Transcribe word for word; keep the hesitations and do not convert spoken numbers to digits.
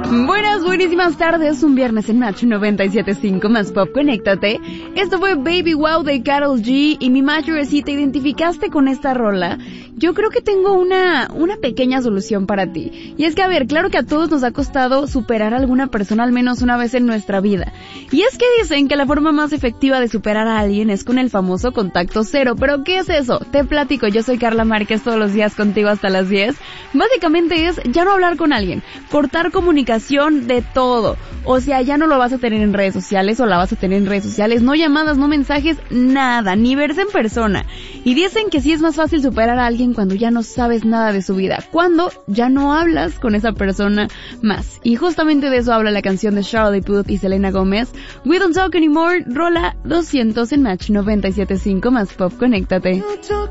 Buenas, buenísimas tardes, un viernes en Match noventa y siete punto cinco más Pop, conéctate. Esto fue Baby Wow de Karol G y mi Matcher, si te identificaste con esta rola, yo creo que tengo una, una pequeña solución para ti. Y es que, a ver, claro que a todos nos ha costado superar a alguna persona al menos una vez en nuestra vida. Y es que dicen que la forma más efectiva de superar a alguien es con el famoso contacto cero. ¿Pero qué es eso? Te platico, yo soy Carla Márquez, todos los días contigo hasta las diez. Básicamente es ya no hablar con alguien, cortar comunicación de todo. O sea, ya no lo vas a tener en redes sociales o la vas a tener en redes sociales, no llamadas, no mensajes, nada, ni verse en persona. Y dicen que sí es más fácil superar a alguien cuando ya no sabes nada de su vida, cuando ya no hablas con esa persona más. Y justamente de eso habla la canción de Charlie Puth y Selena Gomez, We Don't Talk Anymore, rola doscientos en Match noventa y siete punto cinco más Pop, conéctate.